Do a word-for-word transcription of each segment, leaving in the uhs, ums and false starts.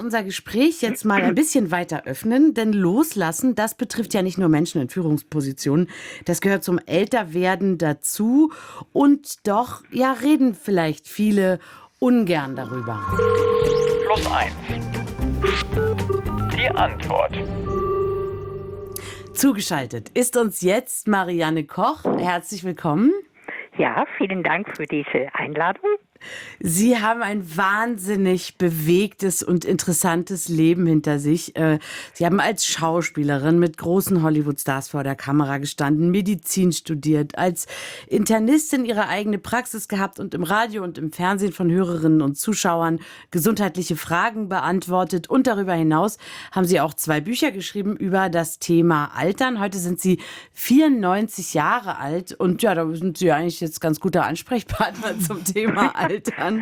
unser Gespräch jetzt mal ein bisschen weiter öffnen, denn loslassen, das betrifft ja nicht nur Menschen in Führungspositionen. Das gehört zum Älterwerden dazu. Und doch, ja, reden vielleicht viele ungern darüber. Plus eins. Die Antwort. Zugeschaltet ist uns jetzt Marianne Koch. Herzlich willkommen. Ja, vielen Dank für diese Einladung. Sie haben ein wahnsinnig bewegtes und interessantes Leben hinter sich. Sie haben als Schauspielerin mit großen Hollywood-Stars vor der Kamera gestanden, Medizin studiert, als Internistin ihre eigene Praxis gehabt und im Radio und im Fernsehen von Hörerinnen und Zuschauern gesundheitliche Fragen beantwortet. Und darüber hinaus haben Sie auch zwei Bücher geschrieben über das Thema Altern. Heute sind Sie vierundneunzig Jahre alt und ja, da sind Sie eigentlich jetzt ganz guter Ansprechpartner zum Thema Altern.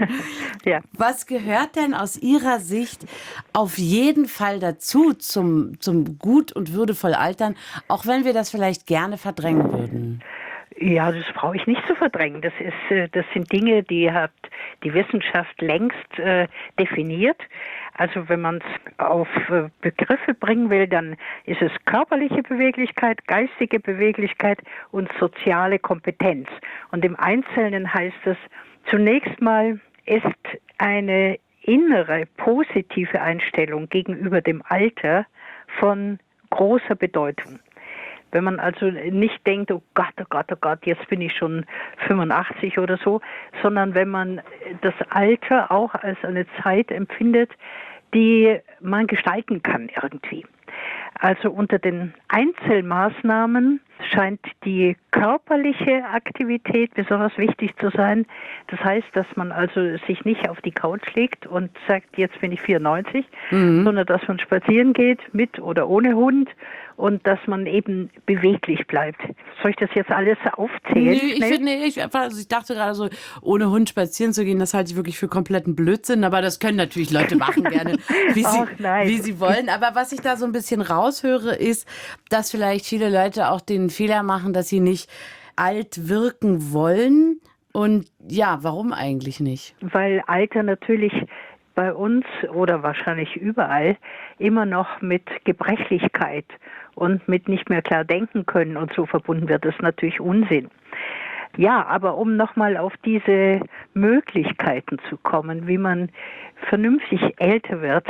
Ja. Was gehört denn aus Ihrer Sicht auf jeden Fall dazu zum, zum gut und würdevoll Altern, auch wenn wir das vielleicht gerne verdrängen würden? Ja, das brauche ich nicht zu verdrängen. Das ist, das sind Dinge, die hat die Wissenschaft längst äh, definiert. Also wenn man es auf äh, Begriffe bringen will, dann ist es körperliche Beweglichkeit, geistige Beweglichkeit und soziale Kompetenz. Und im Einzelnen heißt es, zunächst mal ist eine innere positive Einstellung gegenüber dem Alter von großer Bedeutung. Wenn man also nicht denkt, oh Gott, oh Gott, oh Gott, jetzt bin ich schon fünfundachtzig oder so, sondern wenn man das Alter auch als eine Zeit empfindet, die man gestalten kann irgendwie. Also unter den Einzelmaßnahmen scheint die körperliche Aktivität besonders wichtig zu sein. Das heißt, dass man also sich nicht auf die Couch legt und sagt, jetzt bin ich vierundneunzig, mhm. sondern dass man spazieren geht, mit oder ohne Hund, und dass man eben beweglich bleibt. Soll ich das jetzt alles aufzählen? Nee, ich, find, nee, ich, also ich dachte gerade so, ohne Hund spazieren zu gehen, das halte ich wirklich für kompletten Blödsinn. Aber das können natürlich Leute machen gerne, wie, sie, Ach, wie sie wollen. Aber was ich da so ein bisschen raushöre, ist, dass vielleicht viele Leute auch den Fehler machen, dass sie nicht alt wirken wollen. Und ja, warum eigentlich nicht? Weil Alter natürlich bei uns oder wahrscheinlich überall immer noch mit Gebrechlichkeit und mit nicht mehr klar denken können und so verbunden wird. Das ist natürlich Unsinn. Ja, aber um nochmal auf diese Möglichkeiten zu kommen, wie man vernünftig älter wird,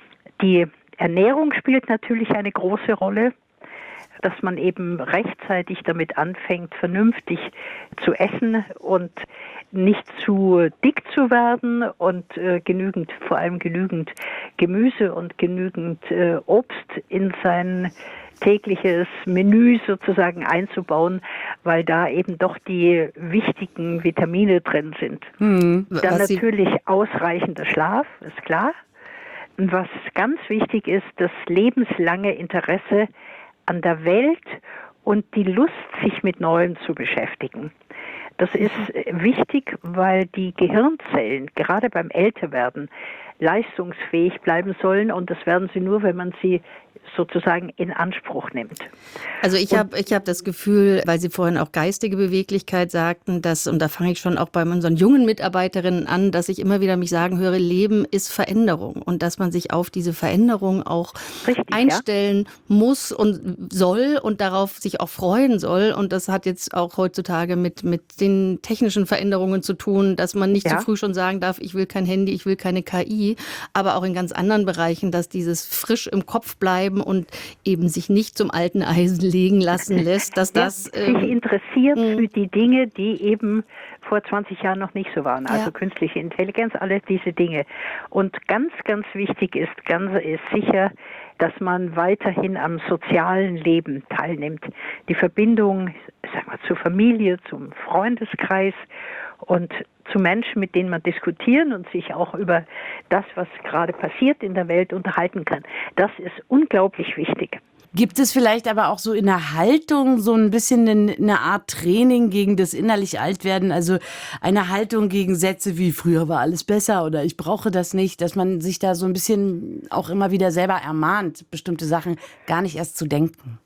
die Ernährung spielt natürlich eine große Rolle, dass man eben rechtzeitig damit anfängt, vernünftig zu essen und nicht zu dick zu werden und äh, genügend, vor allem genügend Gemüse und genügend äh, Obst in sein tägliches Menü sozusagen einzubauen, weil da eben doch die wichtigen Vitamine drin sind. Hm, Dann natürlich ausreichender Schlaf, ist klar. Und was ganz wichtig ist, das lebenslange Interesse an der Welt und die Lust, sich mit Neuem zu beschäftigen. Das ist wichtig, weil die Gehirnzellen, gerade beim Älterwerden, leistungsfähig bleiben sollen, und das werden sie nur, wenn man sie sozusagen in Anspruch nimmt. Also ich habe ich hab das Gefühl, weil Sie vorhin auch geistige Beweglichkeit sagten, dass, und da fange ich schon auch bei unseren jungen Mitarbeiterinnen an, dass ich immer wieder mich sagen höre, Leben ist Veränderung und dass man sich auf diese Veränderung auch Richtig, einstellen ja? muss und soll und darauf sich auch freuen soll. Und das hat jetzt auch heutzutage mit, mit den technischen Veränderungen zu tun, dass man nicht ja? zu früh schon sagen darf, ich will kein Handy, ich will keine K I, aber auch in ganz anderen Bereichen, dass dieses frisch im Kopf bleiben und eben sich nicht zum alten Eisen legen lassen lässt, dass das... Ja, sich interessiert ähm, für die Dinge, die eben vor zwanzig Jahren noch nicht so waren. Also ja. künstliche Intelligenz, alle diese Dinge. Und ganz, ganz wichtig ist, ganz ist sicher, dass man weiterhin am sozialen Leben teilnimmt. Die Verbindung, sagen wir, zur Familie, zum Freundeskreis und zu Menschen, mit denen man diskutieren und sich auch über das, was gerade passiert in der Welt, unterhalten kann. Das ist unglaublich wichtig. Gibt es vielleicht aber auch so in der Haltung so ein bisschen eine Art Training gegen das innerlich Altwerden? Also eine Haltung gegen Sätze wie früher war alles besser oder ich brauche das nicht, dass man sich da so ein bisschen auch immer wieder selber ermahnt, bestimmte Sachen gar nicht erst zu denken?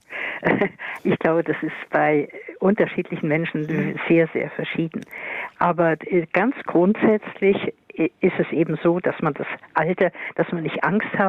Ich glaube, das ist bei unterschiedlichen Menschen sehr, sehr verschieden. Aber ganz grundsätzlich ist es eben so, dass man das Alter, dass man nicht Angst haben